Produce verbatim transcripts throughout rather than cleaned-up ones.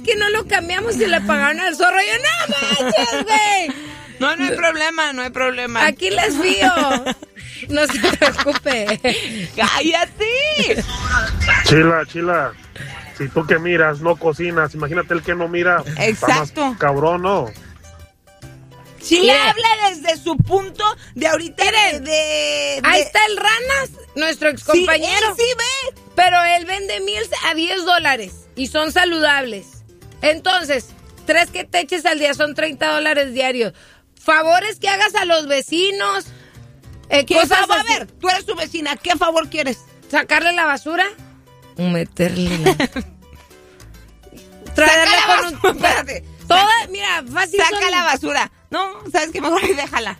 que no lo cambiamos y le pagaron al zorro. Yo, no manches, güey. No, no hay problema, no hay problema. Aquí les fío. No se preocupe. ¡Cállate! Chila, chila. Si tú que miras no cocinas, imagínate el que no mira. Exacto. Está más cabrón, ¿no? Chila yeah. habla desde su punto de ahorita. Miren, de, de, ahí de... está el Ranas, nuestro excompañero. Sí, él sí ve. Pero él vende miels a diez dólares y son saludables. Entonces, tres que te eches al día son treinta dólares diarios. Favores que hagas a los vecinos. Eh, ¿Qué cosas favor? Así. A ver, tú eres tu vecina. ¿Qué favor quieres? ¿Sacarle la basura? Meterle la... Traerle con basura. Un... Espérate. Toda, saca, mira, fácil. Saca son... la basura. No, ¿sabes qué? Mejor ahí déjala.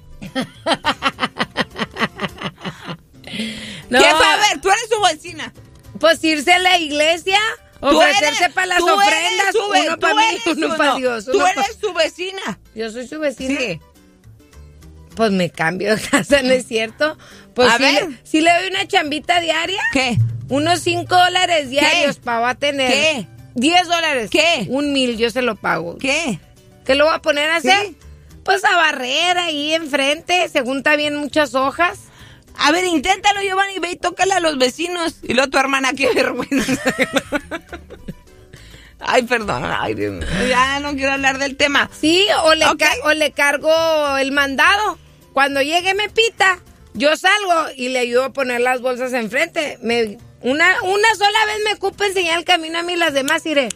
No. ¿Qué favor? Tú eres su vecina. Pues irse a la iglesia... Ofrecerse para las ofrendas, su, uno para mí, uno para Dios. Tú uno eres pa... su vecina. Yo soy su vecina. Sí. Pues me cambio de casa, ¿no es cierto? Pues a sí, ver. Le, sí le doy una chambita diaria. ¿Qué? Unos cinco dólares diarios para va a tener. ¿Qué? Diez dólares. ¿Qué? Un mil, yo se lo pago. ¿Qué? ¿Qué lo voy a poner a hacer? ¿Sí? Pues a barrer ahí enfrente, se junta bien muchas hojas. A ver, inténtalo, Giovanni, ve y tócale a los vecinos. Y luego tu hermana, qué vergüenza. Ay, perdón, ay, Dios mío. Ya no quiero hablar del tema. Sí, o le, okay. ca- o le cargo el mandado. Cuando llegue me pita, yo salgo y le ayudo a poner las bolsas enfrente. Me, una, una sola vez me ocupo enseñar el camino a mí, las demás iré.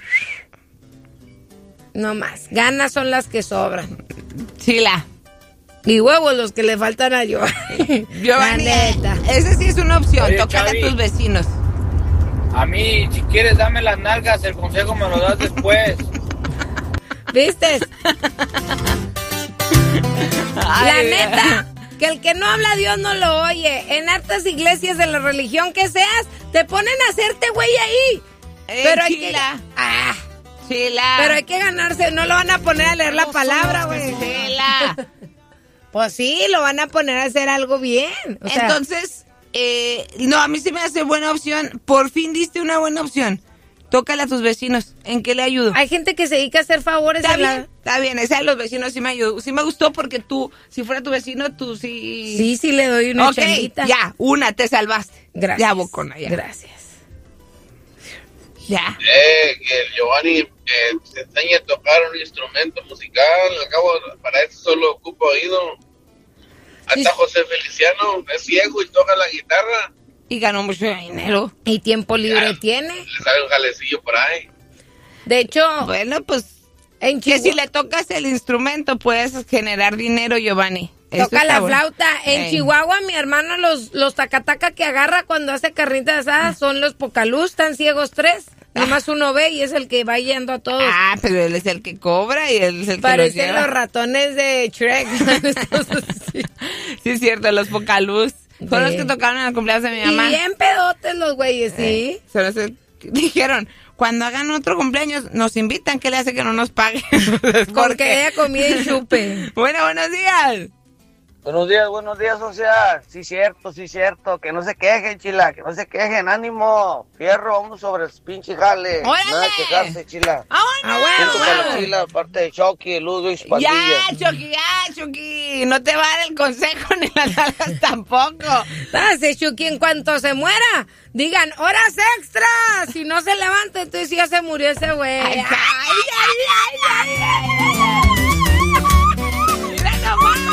No más, ganas son las que sobran. Chila. Y huevos los que le faltan a Giovanni. Giovanni, esa sí es una opción, tócale a tus vecinos. A mí, si quieres, dame las nalgas, el consejo me lo das después. ¿Viste? La neta, que el que no habla Dios no lo oye. En hartas iglesias de la religión que seas, te ponen a hacerte güey ahí. Eh, pero hay chila. que... Ah, chila. Pero hay que ganarse, no lo van a poner a leer la palabra, güey. Chila. Pues sí, lo van a poner a hacer algo bien. O sea, entonces... Eh, no, a mí se me hace buena opción. Por fin diste una buena opción. Tócale a tus vecinos. ¿En qué le ayudo? Hay gente que se dedica a hacer favores. Está a bien, la... está bien. Esa de los vecinos sí me ayudó. Sí me gustó porque tú, si fuera tu vecino, tú sí... Sí, sí le doy una okay, changuita. Ya, una, te salvaste. Gracias. Ya, bocona, ya. Gracias. Ya. Eh, que el Giovanni eh, se enseñe a tocar un instrumento musical. Al cabo, para eso solo ocupa oído. Hasta sí. José Feliciano es ciego y toca la guitarra. Y ganó mucho dinero. Y tiempo libre ya, tiene. Le sale un jalecillo por ahí. De hecho... Bueno, pues... En que si le tocas el instrumento puedes generar dinero, Giovanni. Eso toca la bueno. flauta. En Ey. Chihuahua, mi hermano, los, los tacataca que agarra cuando hace carnitas asadas son los pocalús, están ciegos tres. Nomás uno ve y es el que va yendo a todos. Ah, pero él es el que cobra y él es el que Parecen los lleva. los ratones de Shrek. sí. sí, es cierto, los pocalús. Son los que tocaron en el cumpleaños de mi mamá. Y bien pedotes los güeyes, sí. Eh, solo se dijeron, cuando hagan otro cumpleaños, nos invitan, ¿qué le hace que no nos paguen? Porque haya comida y chupe. Bueno, buenos días. Buenos días, buenos días, o sea, sí cierto, sí cierto, que no se quejen, chila, que no se quejen, ánimo, fierro, vamos sobre el pinche jale. ¡Órale! Nada de quejarse, chila. ¡Ah, bueno! Junto con la chila, aparte de Chucky, Ludwig, Pandilla. Ya, Chucky, ya, Chucky, no te va a dar el consejo ni las nalgas tampoco. Dase, Chucky, en cuanto se muera, digan, horas extras, si no se levanta, entonces ya se murió ese güey. Ay,